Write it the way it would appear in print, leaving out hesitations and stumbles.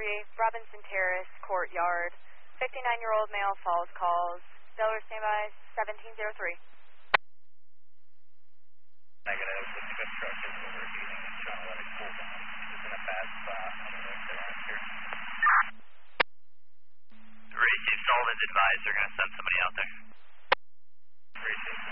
Robinson Terrace, Courtyard. 59-year-old male falls calls. Delaware standby, 1703. Negative, the truck is overheating and trying to let it cool down. It's in a bad spot. I don't know if they're out here. Chief Sullivan's advised they're going to send somebody out there. Chief